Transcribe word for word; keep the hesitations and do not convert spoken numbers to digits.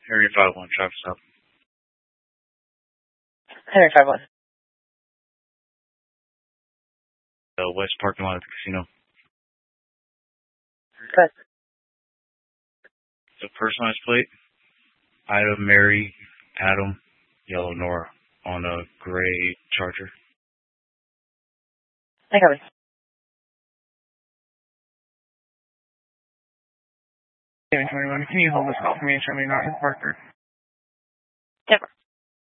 Area five one, traffic stop. Henry five one. The west parking lot at the casino. Good. The personalized plate. Ida, Mary, Adam, yellow Nora on a gray Charger. I got it. seven twenty-one, can you hold this call for me and show me not in Parker? Never.